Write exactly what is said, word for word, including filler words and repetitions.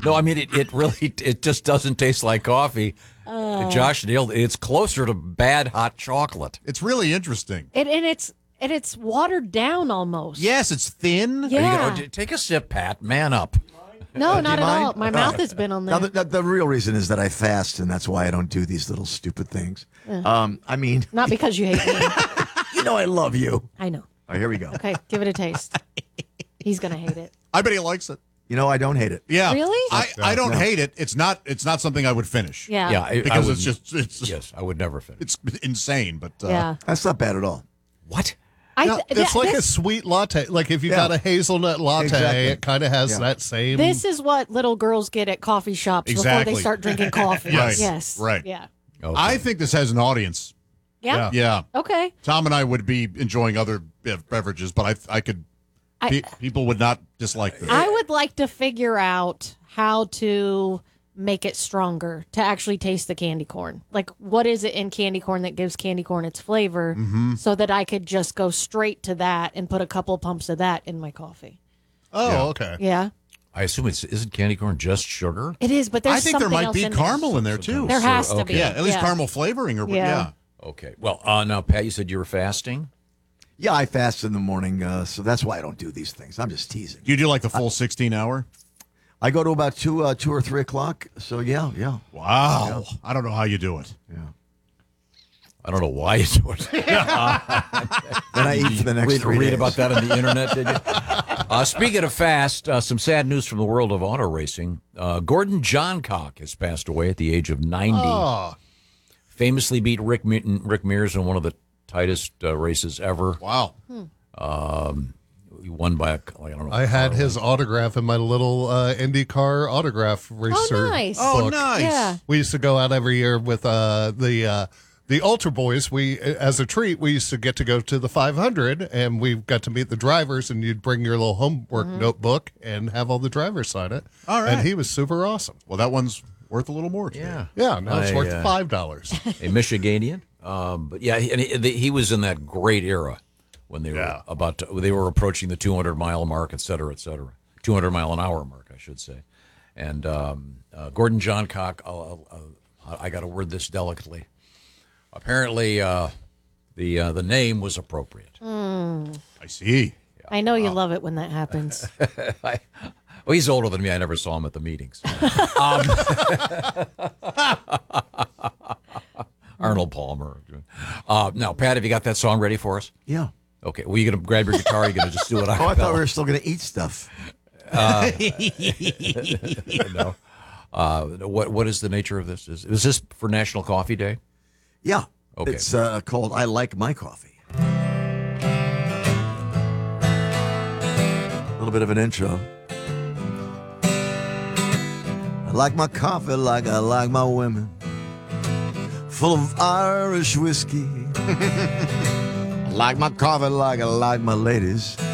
No, I mean, it, it really, it just doesn't taste like coffee. Oh. Josh nailed it. It's closer to bad hot chocolate. It's really interesting. It, and it's and it's watered down almost. Yes, it's thin. Are you Yeah. gonna- take a sip, Pat. Man up. No, not you at mind? all. My mouth has been on Now, there. the, the, the real reason is that I fast, and that's why I don't do these little stupid things. Um, I mean, Not because you hate me. you know I love you. I know. All right, here we go. Okay, give it a taste. He's gonna hate it. I bet he likes it. You know I don't hate it. Yeah. Really? I, I don't No. hate it. It's not It's not something I would finish. Yeah. Yeah, I, I Because would- it's just it's yes, I would never finish. it's insane, but uh, Yeah. That's not bad at all. What? I Yeah, th- it's that- like a this, sweet latte. Like if you Yeah. got a hazelnut latte, Exactly. it kind of has Yeah. that same. this is what little girls get at coffee shops before Exactly. they start drinking coffee. Yes. Yes. Right. Yeah. Okay. I think this has an audience. Yeah. Yeah. Okay. Tom and I would be enjoying other bev- beverages, but I I could I- pe- people would not dislike this. I would like to figure out how to make it stronger to actually taste the candy corn. Like, what is it in candy corn that gives candy corn its flavor Mm-hmm. so that I could just go straight to that and put a couple pumps of that in my coffee? oh, okay. Yeah. I assume it's isn't candy corn just sugar? It is, but there's I think there something might else be in caramel in there too. There has to Okay. be. Yeah, at least caramel flavoring or Yeah. yeah. Okay. Well, uh, now Pat, you said you were fasting. Yeah, I fast in the morning, uh, so that's why I don't do these things. I'm just teasing. You do like the full sixteen hour? I go to about two, uh, two or three o'clock. So yeah, yeah, Wow. I don't know how you do it. yeah. I don't know why you do it. Then I eat for the next read, three read days. about that on the internet, did you? Uh, speaking of fast, uh, some sad news from the world of auto racing. Uh, Gordon Johncock has passed away at the age of ninety. Oh, Famously beat Rick Me- Rick Mears in one of the tightest uh, races ever. Wow. He won by a, like, I don't know. I had car. his autograph in my little uh, IndyCar autograph racer. nice. Oh, book. nice. Yeah. We used to go out every year with uh, the uh, the Ultra Boys. We, as a treat, we used to get to go to the five hundred, and we got to meet the drivers. And you'd bring your little homework notebook and have all the drivers sign it. All right. And he was super awesome. Well, that one's worth a little more. Today. Yeah. Yeah, now it's I, worth uh, five dollars. a Michiganian. Um, but yeah, he, and he, he was in that great era when they Yeah. were about to, they were approaching the two hundred mile mark, et cetera, et cetera, two hundred mile an hour mark, I should say. And um, uh, Gordon Johncock, I'll, I'll, I got to word this delicately. Apparently, uh, the uh, the name was appropriate. I see. I know you love it when that happens. I, well, he's older than me. I never saw him at the meetings. um, Arnold Palmer. Uh, now, Pat, have you got that song ready for us? Yeah. Okay. Well, you going to grab your guitar? You're going to just do it? Oh, I thought we were still going to eat stuff. No. Uh, what What is the nature of this? Is, is this for National Coffee Day? Yeah. Okay. It's uh, called I Like My Coffee. A little bit of an intro. I like my coffee like I like my women. Full of Irish whiskey. I like my coffee like I like my ladies.